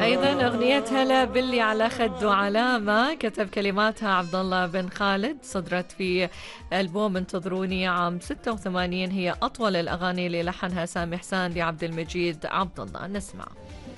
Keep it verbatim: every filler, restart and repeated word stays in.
أيضا أغنية هلا باللي على خد علامة كتب كلماتها عبد الله بن خالد، صدرت في ألبوم انتظروني عام ستة وثمانين. هي أطول الأغاني اللي لحنها سامي حسان لعبد المجيد عبد الله. نسمع.